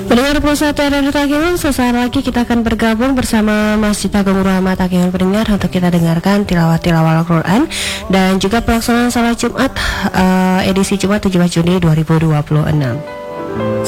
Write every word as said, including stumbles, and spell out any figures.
Pendengar puluh satu R R I Takengon, sesaat lagi kita akan bergabung bersama Masjid Agung Rahmat Takengon pendengar untuk kita dengarkan tilawah-tilawah Al-Quran dan juga pelaksanaan salat Jumat uh, edisi Jumat tujuh belas Juni dua ribu dua puluh enam.